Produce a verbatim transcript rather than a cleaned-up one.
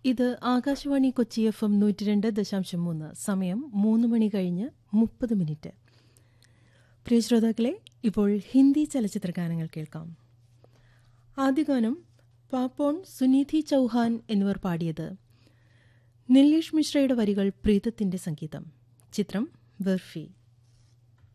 ഇത് Akashvani Kochi F M നൂറ്റി രണ്ട് ദശാംശം മൂന്ന്. സമയം മൂന്ന് മണി കഴിഞ്ഞ് മുപ്പത് മിനിറ്റ്. പ്രിയ ശ്രോതാക്കളെ, ഇപ്പോൾ ഹിന്ദി ചലച്ചിത്ര ഗാനങ്ങൾ കേൾക്കാം. ആദ്യ ഗാനം പാപ്പോൺ, സുനിധി ചൗഹാൻ എന്നിവർ പാടിയത്. നിലേഷ് മിശ്രയുടെ വരികൾ, പ്രീതത്തിന്റെ സംഗീതം. ചിത്രം ബർഫി.